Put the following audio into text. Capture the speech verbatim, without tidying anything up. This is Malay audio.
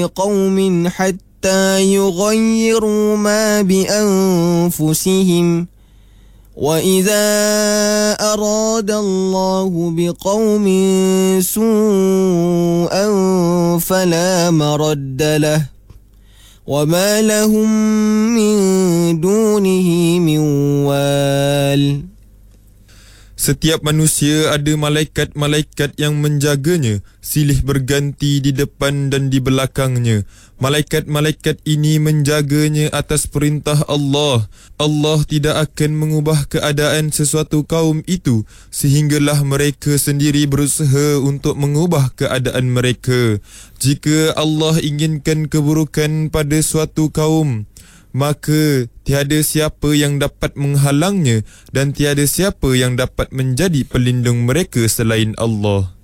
قوم حتى يغيروا ما بأنفسهم وإذا أراد الله بقوم سوءا فلا مرد له وما لهم من دونه من وال. Setiap manusia ada malaikat-malaikat yang menjaganya, silih berganti di depan dan di belakangnya. Malaikat-malaikat ini menjaganya atas perintah Allah. Allah tidak akan mengubah keadaan sesuatu kaum itu sehinggalah mereka sendiri berusaha untuk mengubah keadaan mereka. Jika Allah inginkan keburukan pada suatu kaum, maka tiada siapa yang dapat menghalangnya dan tiada siapa yang dapat menjadi pelindung mereka selain Allah.